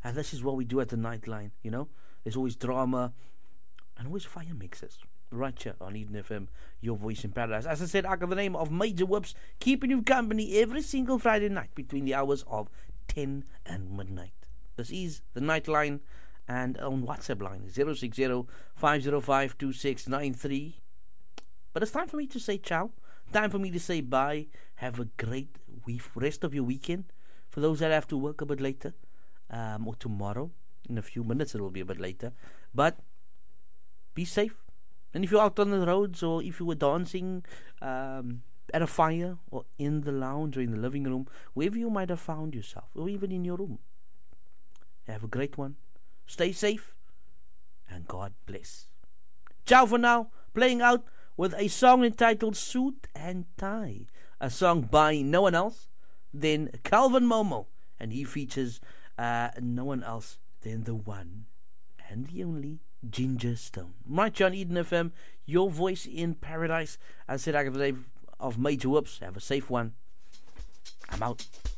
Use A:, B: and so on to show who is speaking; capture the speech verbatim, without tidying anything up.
A: And this is what we do at the Nightline, you know. There's always drama and always fire mixes. Right here on Eden F M, your voice in paradise. As I said, I got the name of Major Whips, keeping you company every single Friday night between the hours of ten and midnight. This is the Nightline, and on WhatsApp line zero six zero, five zero five, two six nine three. But it's time for me to say ciao. Time for me to say bye. Have a great week, rest of your weekend. For those that have to work a bit later, um, or tomorrow, in a few minutes it will be a bit later. But be safe. And if you're out on the roads, or if you were dancing um, at a fire, or in the lounge, or in the living room, wherever you might have found yourself, or even in your room, have a great one. Stay safe, and God bless. Ciao for now. Playing out with a song entitled Suit and Tie, a song by no one else than Calvin Momo, and he features uh, no one else than the one and the only Ginger Stone. Right here on Eden F M, your voice in paradise. As I said, I have a day of Major Whoops. Have a safe one. I'm out.